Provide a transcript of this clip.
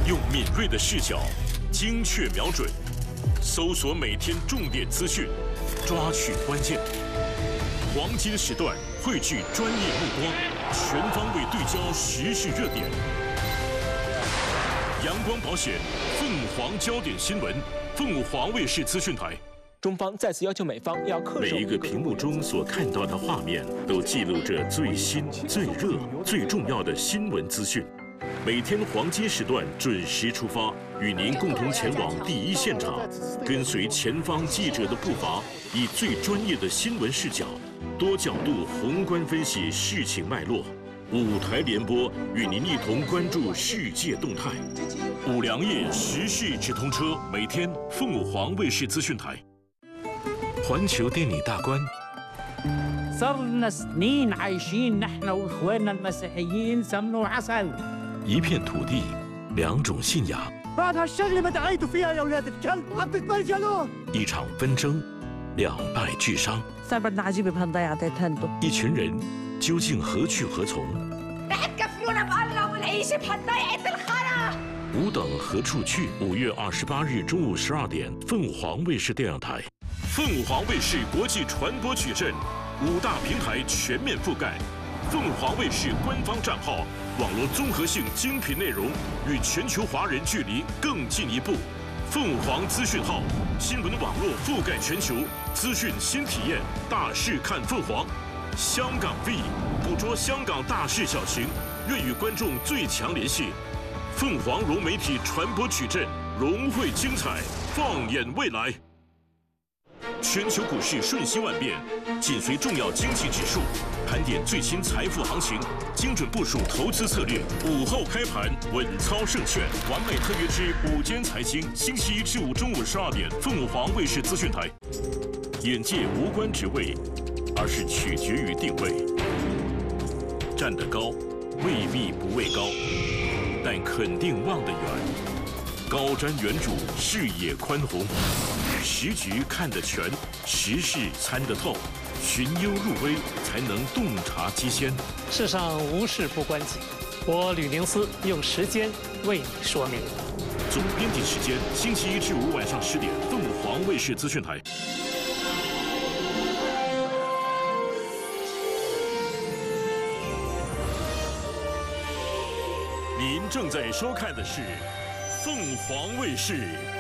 用敏锐的视角，精确瞄准，搜索每天重点资讯，抓取关键。黄金时段汇聚专业目光，全方位对焦时事热点。阳光保险，凤凰焦点新闻，凤凰卫视资讯台。 中方再次要求美方要恪守每一个屏幕中所看到的画面，都记录着最新、最热、最重要的新闻资讯。每天黄金时段准时出发，与您共同前往第一现场，跟随前方记者的步伐，以最专业的新闻视角，多角度宏观分析事情脉络。5台联播，与您一同关注世界动态。5粮液时事直通车，每天凤凰卫视资讯台。 环球电影大观， صرنا سنين عايشين نحن واخواننا المسيحيين سمن وعسل. 一片土地，2种信仰， بعد هالشغله ما دعيتوا فيها يا اولاد الكلب عم تتبرجلوا. 一场纷争，2败俱伤， صار بدنا عجيبه بهالضيعه تهندوا. 一群人究竟何去何从？ رح تكفلونا بالله ونعيش بهالضيعه الخرا. 吾等何处去？5月28日中午12点，凤凰卫视电影台。 凤凰卫视国际传播矩阵，5大平台全面覆盖。凤凰卫视官方账号，网络综合性精品内容，与全球华人距离更进一步。凤凰资讯号，新闻网络覆盖全球，资讯新体验，大事看凤凰。香港 V， 捕捉香港大事小情，愿与观众最强联系。凤凰融媒体传播矩阵，融汇精彩，放眼未来。 全球股市瞬息万变，紧随重要经济指数，盘点最新财富行情，精准部署投资策略。午后开盘，稳操胜券，完美特约之午间财经，星期1至5中午12点，凤凰卫视资讯台。眼界无关职位，而是取决于定位。站得高，未必不畏高，但肯定望得远。 高瞻远瞩，视野宽宏，时局看得全，时事参得透，寻幽入微，才能洞察机先。 世上无事不关己，我吕宁思用时间为你说明。 总编辑时间：星期1至5晚上10点，凤凰卫视资讯台。您正在收看的是。 凤凰卫视